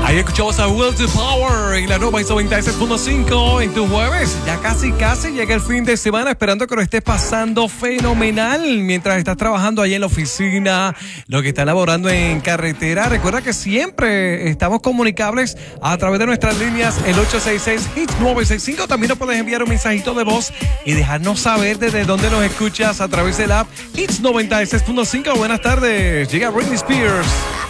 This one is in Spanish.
Ahí escuchamos a Will to Power y la nueva 96.5 en tu jueves. Ya casi llega el fin de semana, esperando que lo estés pasando fenomenal mientras estás trabajando ahí en la oficina, lo que están laborando en carretera. Recuerda que siempre estamos comunicables a través de nuestras líneas, el 866-HITS-965. También nos puedes enviar un mensajito de voz y dejarnos saber desde dónde nos escuchas a través del app HITS 96.5. Buenas tardes. Llega Britney Spears.